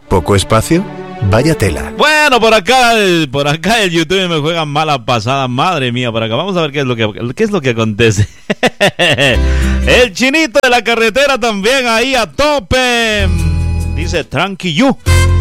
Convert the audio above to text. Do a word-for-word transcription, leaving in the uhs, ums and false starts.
¿Poco espacio? Vaya tela. Bueno, por acá, por acá el YouTube me juega malas pasadas, madre mía, por acá. Vamos a ver qué es lo que, qué es lo que acontece. El chinito de la carretera también ahí a tope. Dice Tranqui You.